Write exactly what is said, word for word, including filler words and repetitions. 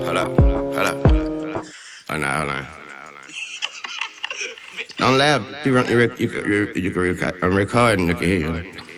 Hold up, hold up. Hold on, hold on. Don't laugh. You, run, you, rec- you, you, you, can record. I'm recording. You can hear you.